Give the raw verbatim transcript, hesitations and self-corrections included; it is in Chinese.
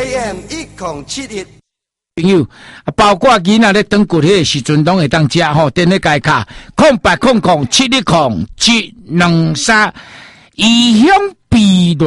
A M 一零七一。 朋友，包括囡仔咧等骨迄个时阵，拢会当食吼，电咧改卡空八空空七一空七两三，异乡避乱。